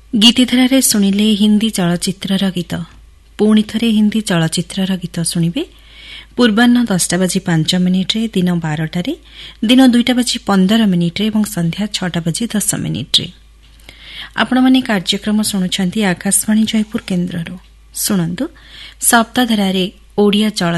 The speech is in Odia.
ଗୀତିଧାରାରେ ଶୁଣିଲେ ହିନ୍ଦୀ ଚଳଚ୍ଚିତ୍ରର ଗୀତ। ପୁଣି ଥରେ ହିନ୍ଦୀ ଚଳଚ୍ଚିତ୍ରର ଗୀତ ଶୁଣିବେ ପୂର୍ବାହ୍ନ 10:05 ଦିନ 12ଟାରେ, ଦିନ 2:15 ଏବଂ ସନ୍ଧ୍ୟା 6:10। ଆପଣମାନେ କାର୍ଯ୍ୟକ୍ରମ ଶୁଣୁଛନ୍ତି ଆକାଶବାଣୀ ଜୟପୁର କେନ୍ଦ୍ରରୁ। ଶୁଣନ୍ତୁ ସପ୍ତାହଧାରାରେ ଓଡ଼ିଆ ଚଳଚ୍ଚିତ୍ର